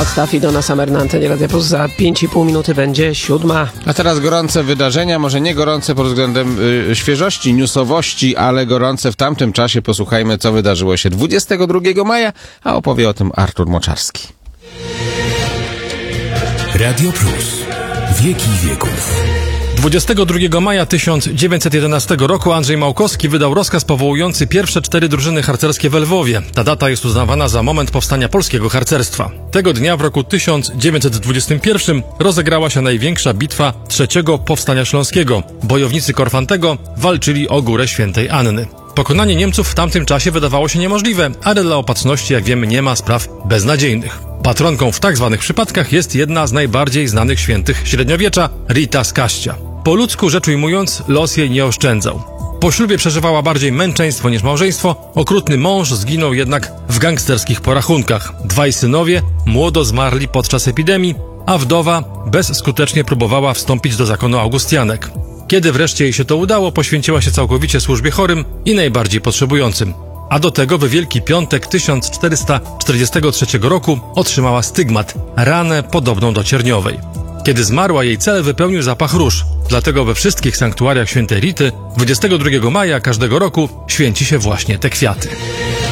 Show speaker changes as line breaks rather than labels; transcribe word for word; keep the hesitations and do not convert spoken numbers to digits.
Odstaw i Donna Summer na antenie Radia Plus. Za pięć i pół minuty będzie siódma.
A teraz gorące wydarzenia, może nie gorące pod względem y, świeżości, newsowości, ale gorące w tamtym czasie. Posłuchajmy, co wydarzyło się dwudziestego drugiego maja, a opowie o tym Artur Moczarski.
Radio Plus. Wieki wieków.
dwudziestego drugiego maja tysiąc dziewięćset jedenastego roku Andrzej Małkowski wydał rozkaz powołujący pierwsze cztery drużyny harcerskie w Lwowie. Ta data jest uznawana za moment powstania polskiego harcerstwa. Tego dnia w roku tysiąc dziewięćset dwudziestym pierwszym rozegrała się największa bitwa trzeciego Powstania Śląskiego. Bojownicy Korfantego walczyli o Górę Świętej Anny. Pokonanie Niemców w tamtym czasie wydawało się niemożliwe, ale dla opatrzności, jak wiemy, nie ma spraw beznadziejnych. Patronką w tak zwanych przypadkach jest jedna z najbardziej znanych świętych średniowiecza, Rita z Kaścia. Po ludzku rzecz ujmując, los jej nie oszczędzał. Po ślubie przeżywała bardziej męczeństwo niż małżeństwo, okrutny mąż zginął jednak w gangsterskich porachunkach. Dwaj synowie młodo zmarli podczas epidemii, a wdowa bezskutecznie próbowała wstąpić do zakonu Augustianek. Kiedy wreszcie jej się to udało, poświęciła się całkowicie służbie chorym i najbardziej potrzebującym. A do tego w Wielki Piątek tysiąc czterysta czterdziestego trzeciego roku otrzymała stygmat, ranę podobną do cierniowej. Kiedy zmarła, jej cel wypełnił zapach róż. Dlatego we wszystkich sanktuariach świętej Rity dwudziestego drugiego maja każdego roku święci się właśnie te kwiaty.